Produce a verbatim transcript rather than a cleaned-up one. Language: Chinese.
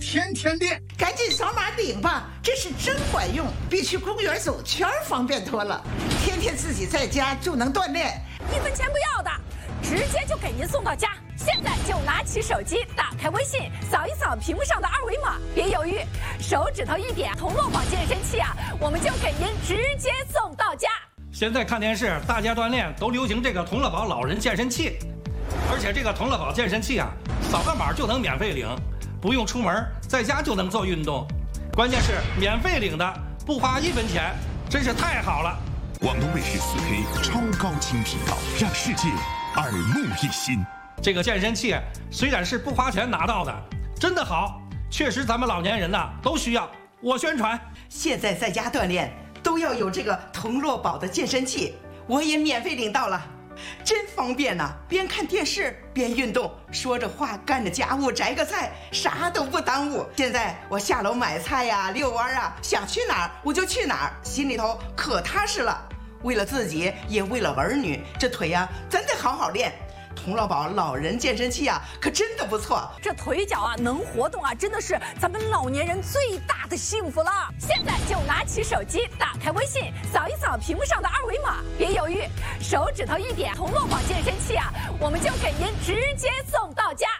天天练。 赶紧扫码领吧，这是真管用，比去公园走圈方便多了。天天自己在家就能锻炼， 一分钱不要的，直接就给您送到家。现在就拿起手机，打开微信，扫一扫屏幕上的二维码，别犹豫，手指头一点，同乐宝健身器啊，我们就给您直接送到家。 现在看电视，大家锻炼都流行这个同乐宝老人健身器，而且这个同乐宝健身器啊，扫个码就能免费领，不用出门，在家就能做运动，关键是免费领的，不花一分钱，真是太好了。 广东卫视四 K 超高清频道，让世界耳目一新。 这个健身器虽然是不花钱拿到的，真的好，确实咱们老年人呐都需要。我宣传， 现在在家锻炼都要有这个同乐宝的健身器，我也免费领到了，真方便呐、啊！边看电视边运动，说着话干着家务，摘个菜，啥都不耽误。现在我下楼买菜呀、啊、遛弯啊，想去哪儿我就去哪儿，心里头可踏实了。为了自己，也为了儿女，这腿呀、啊、真得好好练。同乐宝老人健身器啊，可真的不错。 这腿脚啊能活动啊，真的是咱们老年人最大的幸福了。现在就拿起手机，打开微信，扫一扫屏幕上的二维码，别犹豫，手指头一点，同乐宝健身器啊，我们就给您直接送到家。